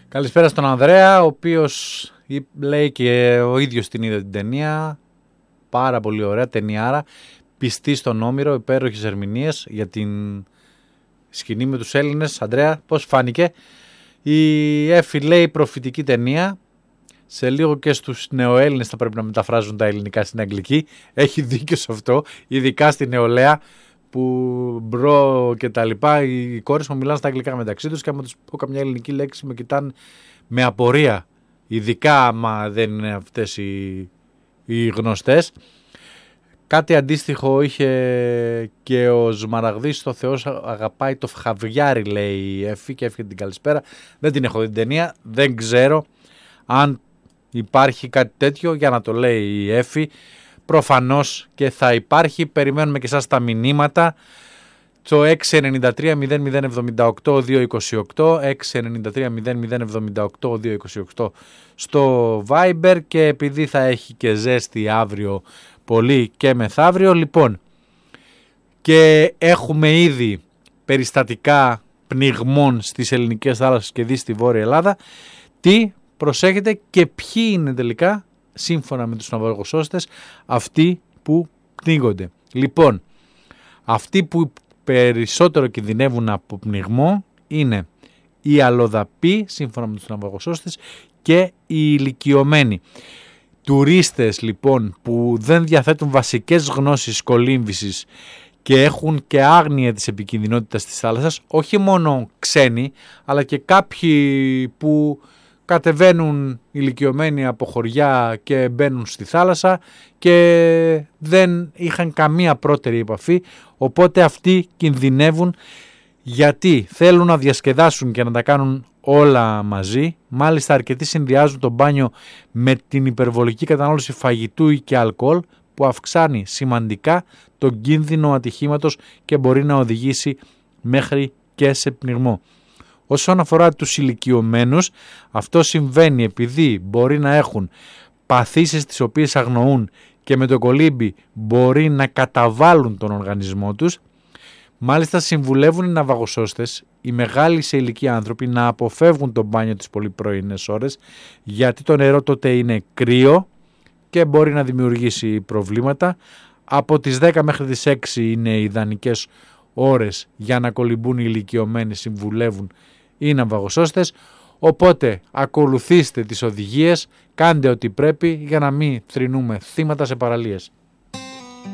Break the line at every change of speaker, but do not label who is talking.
Καλησπέρα στον Ανδρέα, ο οποίος λέει και ο ίδιος την είδε την ταινία. Πάρα πολύ ωραία ταινιάρα. Πιστή στον Όμηρο, υπέροχες ερμηνείες για την σκηνή με τους Έλληνες. Ανδρέα, πώς φάνηκε? Η Εφη λέει προφητική ταινία. Σε λίγο και στους νεοέλληνες θα πρέπει να μεταφράζουν τα ελληνικά στην αγγλική. Έχει δίκιο σε αυτό, ειδικά στη νεολαία που μπρο και τα λοιπά. Οι κόρες μου μιλάνε στα αγγλικά μεταξύ τους και άμα τους πω καμιά ελληνική λέξη με κοιτάνε με απορία. Ειδικά άμα δεν είναι αυτές οι γνωστές. Κάτι αντίστοιχο είχε και ο Σμαραγδής στο Θεός αγαπάει το Φχαβιάρι, λέει η Εφη, και έφυγε την καλησπέρα. Δεν την έχω δει την ταινία, δεν ξέρω αν υπάρχει κάτι τέτοιο για να το λέει η Εφη. Προφανώς και θα υπάρχει. Περιμένουμε και εσάς τα μηνύματα. Το 693-0078-228, 693-0078-228 στο Viber, και επειδή θα έχει και ζέστη αύριο πολύ και μεθαύριο, λοιπόν, και έχουμε ήδη περιστατικά πνιγμών στις ελληνικές θάλασσες και δει στη Βόρεια Ελλάδα, τι προσέχετε και ποιοι είναι τελικά, σύμφωνα με τους ναυαγοσώστες, αυτοί που πνίγονται. Λοιπόν, αυτοί που περισσότερο κινδυνεύουν από πνιγμό είναι οι αλλοδαποί, σύμφωνα με τους ναυαγοσώστες, και οι ηλικιωμένοι. Τουρίστες λοιπόν που δεν διαθέτουν βασικές γνώσεις κολύμβησης και έχουν και άγνοια της επικινδυνότητας της θάλασσας, όχι μόνο ξένοι, αλλά και κάποιοι που κατεβαίνουν ηλικιωμένοι από χωριά και μπαίνουν στη θάλασσα και δεν είχαν καμία πρώτερη επαφή, οπότε αυτοί κινδυνεύουν γιατί θέλουν να διασκεδάσουν και να τα κάνουν όλα μαζί. Μάλιστα αρκετοί συνδυάζουν το μπάνιο με την υπερβολική κατανάλωση φαγητού και αλκοόλ, που αυξάνει σημαντικά τον κίνδυνο ατυχήματος και μπορεί να οδηγήσει μέχρι και σε πνιγμό. Όσον αφορά τους ηλικιωμένους, αυτό συμβαίνει επειδή μπορεί να έχουν παθήσεις τις οποίες αγνοούν και με το κολύμπι μπορεί να καταβάλουν τον οργανισμό τους. Μάλιστα συμβουλεύουν οι ναυαγοσώστες, οι μεγάλοι σε ηλικία άνθρωποι, να αποφεύγουν το μπάνιο τις πολύ πρωινές ώρες, γιατί το νερό τότε είναι κρύο και μπορεί να δημιουργήσει προβλήματα. Από τις 10 μέχρι τις 6 είναι οι ιδανικές ώρες για να κολυμπούν οι ηλικιωμένοι, συμβουλεύουν οι ναυαγοσώστες. Οπότε ακολουθήστε τις οδηγίες, κάντε ό,τι πρέπει για να μην θρηνούμε θύματα σε παραλίες.